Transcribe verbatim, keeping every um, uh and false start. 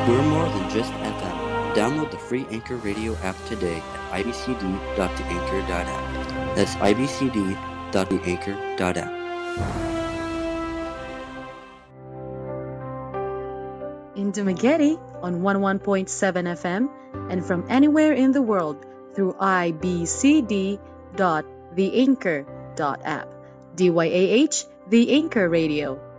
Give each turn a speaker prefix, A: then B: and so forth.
A: We're more than just F M. Download the free Anchor Radio app today at i b c d dot the anchor dot app. That's i b c d dot the anchor dot app.
B: In Dumaguete on one oh one point seven F M and from anywhere in the world through i b c d dot the anchor dot app. D Y A H, The Anchor Radio.